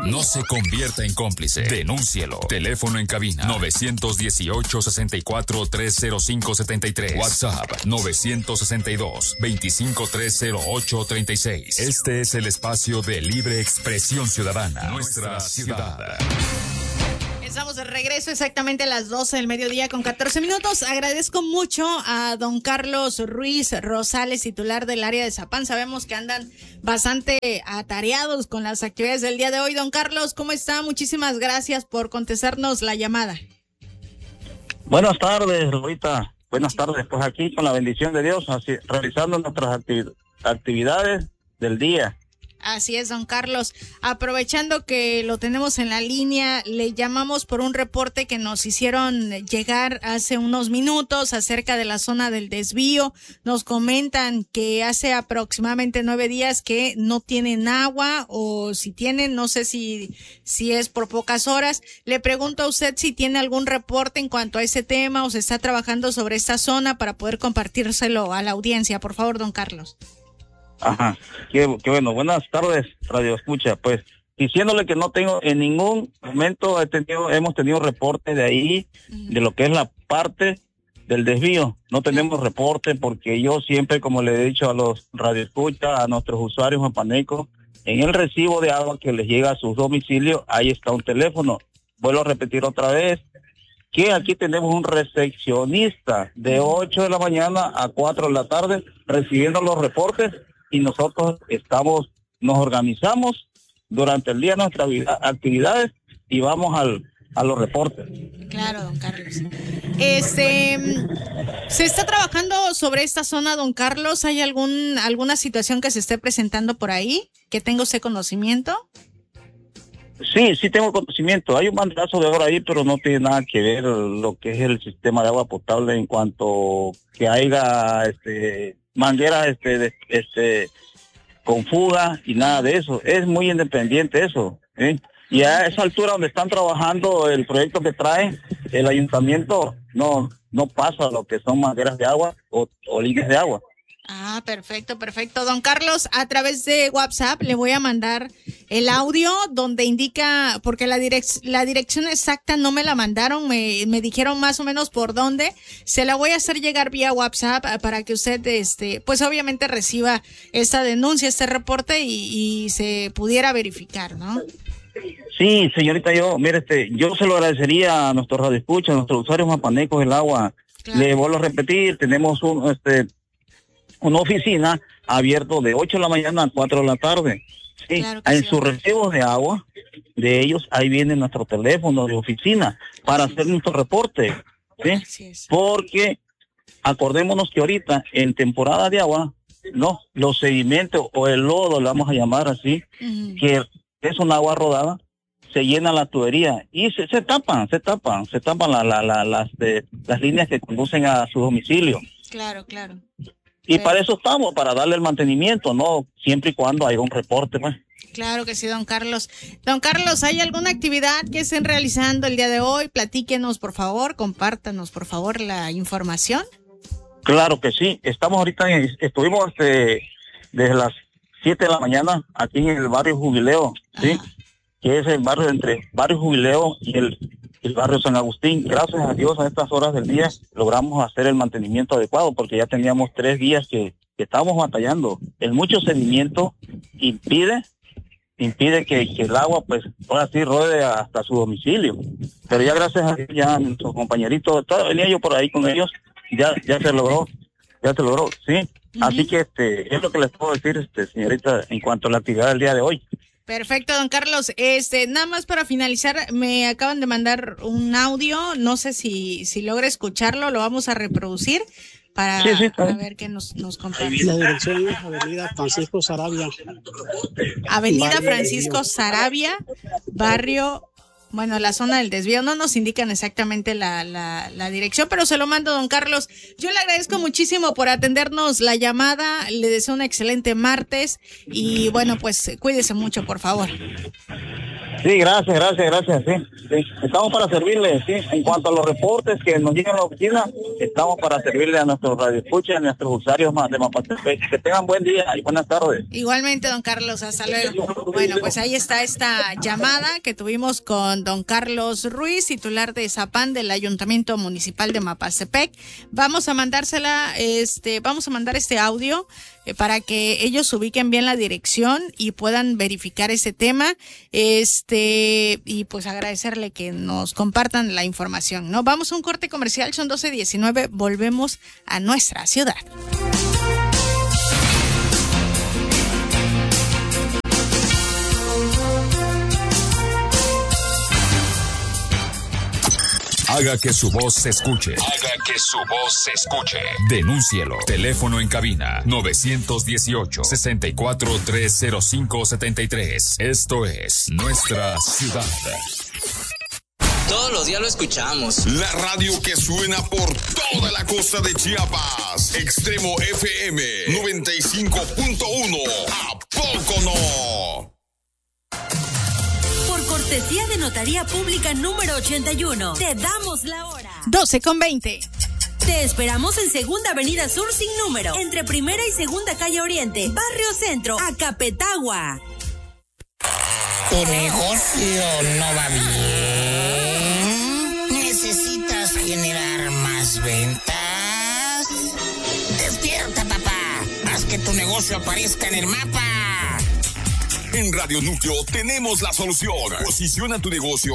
No se convierta en cómplice. Denúncielo. Teléfono en cabina 918-64-305-73. WhatsApp 962-25-308-36. Este es el espacio de libre expresión ciudadana. Nuestra ciudad. Estamos de regreso exactamente a las 12 del mediodía con 14 minutos. Agradezco mucho a don Carlos Ruiz Rosales, titular del área de Zapán. Sabemos que andan bastante atareados con las actividades del día de hoy. Don Carlos, ¿cómo está? Muchísimas gracias por contestarnos la llamada. Buenas tardes, Rita. Buenas tardes. Pues aquí con la bendición de Dios, así, realizando nuestras actividades del día. Así es, don Carlos. Aprovechando que lo tenemos en la línea, le llamamos por un reporte que nos hicieron llegar hace unos minutos acerca de la zona del desvío. Nos comentan que hace aproximadamente 9 días que no tienen agua, o si tienen, no sé si es por pocas horas. Le pregunto a usted si tiene algún reporte en cuanto a ese tema o se está trabajando sobre esta zona para poder compartírselo a la audiencia. Por favor, don Carlos. Ajá, qué bueno. Buenas tardes, Radio Escucha. Pues diciéndole que no tengo en ningún momento hemos tenido reporte de ahí, de lo que es la parte del desvío. No tenemos reporte porque yo siempre, como le he dicho a los Radio Escucha, a nuestros usuarios mapanecos, en el recibo de agua que les llega a sus domicilios, ahí está un teléfono. Vuelvo a repetir otra vez, que aquí tenemos un recepcionista de 8 de la mañana a 4 de la tarde recibiendo los reportes, y nosotros nos organizamos durante el día nuestras actividades y vamos a los reportes. Claro, don Carlos. ¿Se está trabajando sobre esta zona, don Carlos? ¿Hay alguna situación que se esté presentando por ahí que tenga usted conocimiento? Sí tengo conocimiento. Hay un bandazo de agua ahí, pero no tiene nada que ver lo que es el sistema de agua potable en cuanto que haya mangueras con fuga y nada de eso. Es muy independiente eso, ¿eh? Y a esa altura donde están trabajando el proyecto que trae el ayuntamiento, no pasa lo que son mangueras de agua o líneas de agua. Ah, perfecto. Don Carlos, a través de WhatsApp le voy a mandar el audio donde indica, porque la dirección exacta no me la mandaron, me dijeron más o menos por dónde. Se la voy a hacer llegar vía WhatsApp para que usted, pues obviamente reciba esta denuncia, este reporte y se pudiera verificar, ¿no? Sí, señorita, yo se lo agradecería a nuestros radioescuchas, a nuestros usuarios mapanecos del agua. Claro. Le vuelvo a repetir, tenemos una oficina abierto de 8 de la mañana a 4 de la tarde. Sí, claro, en sus recibos de agua de ellos, ahí viene nuestro teléfono de oficina para hacer nuestro reporte, ¿sí? Porque acordémonos que ahorita en temporada de agua, los sedimentos o el lodo, le vamos a llamar así, que es un agua rodada, se llena la tubería y se tapan las líneas que conducen a su domicilio. Claro. Y para eso estamos, para darle el mantenimiento, ¿no? Siempre y cuando haya un reporte, pues. Claro que sí, don Carlos. Don Carlos, ¿hay alguna actividad que estén realizando el día de hoy? Platíquenos, por favor, compártanos, por favor, la información. Claro que sí. Estuvimos desde las 7 de la mañana aquí en el barrio Jubileo, ¿sí? Ajá. Que es el barrio entre barrio Jubileo y el barrio San Agustín. Gracias a Dios, a estas horas del día logramos hacer el mantenimiento adecuado, porque ya teníamos 3 días que estábamos batallando. El mucho sedimento impide que el agua, pues, ahora sí ruede hasta su domicilio. Pero ya gracias a Dios, ya nuestros compañeritos, venía yo por ahí con ellos, ya se logró, ¿sí? Uh-huh. Así que es lo que les puedo decir, señorita, en cuanto a la actividad del día de hoy. Perfecto, don Carlos. Nada más para finalizar, me acaban de mandar un audio, no sé si logra escucharlo, lo vamos a reproducir para ver qué nos comparte. La dirección es Avenida Francisco Saravia. Avenida Francisco Saravia, barrio, la zona del desvío. No nos indican exactamente la dirección, pero se lo mando, don Carlos. Yo le agradezco muchísimo por atendernos la llamada, le deseo un excelente martes y pues cuídese mucho, por favor. Sí, gracias, sí. Estamos para servirle, sí. En cuanto a los reportes que nos llegan a la oficina, estamos para servirle a nuestros radioescuchas, a nuestros usuarios de Mapastepec. Que tengan buen día y buenas tardes. Igualmente, don Carlos, hasta luego. Bueno, pues ahí está esta llamada que tuvimos con don Carlos Ruiz, titular de Zapan del Ayuntamiento Municipal de Mapastepec. Vamos a mandar este audio para que ellos ubiquen bien la dirección y puedan verificar ese tema. Y pues agradecerle que nos compartan la información, ¿no? Vamos a un corte comercial, son 12:19, volvemos a nuestra ciudad. Haga que su voz se escuche. Haga que su voz se escuche. Denúncielo. Teléfono en cabina 918-64-305-73. Esto es Nuestra Ciudad. Todos los días lo escuchamos. La radio que suena por toda la costa de Chiapas. Extremo FM 95.1. ¿A poco no? Por cortesía de Notaría Pública número 81, te damos la hora. 12:20. Te esperamos en Segunda Avenida Sur sin número, entre Primera y Segunda Calle Oriente, Barrio Centro, Acapetagua. ¿Tu negocio no va bien? ¿Necesitas generar más ventas? ¡Despierta, papá! Haz que tu negocio aparezca en el mapa. En Radio Núcleo tenemos la solución. Posiciona tu negocio